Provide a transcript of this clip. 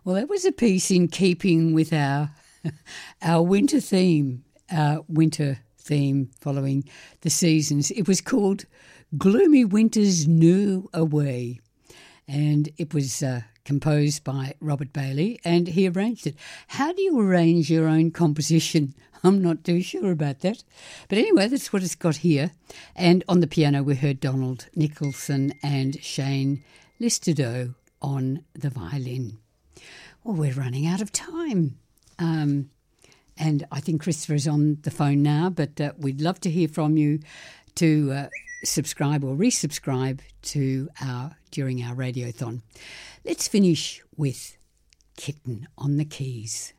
Well, that was a piece in keeping with our winter theme, following the seasons. It was called Gloomy Winters New Away, and it was composed by Robert Bailey, and he arranged it. How do you arrange your own composition? I'm not too sure about that. But anyway, that's what it's got here. And on the piano we heard Donald Nicholson and Shane Listerdo on the violin. Well, we're running out of time. And I think Christopher is on the phone now, but we'd love to hear from you to subscribe or resubscribe to during our radiothon. Let's finish with Kitten on the Keys.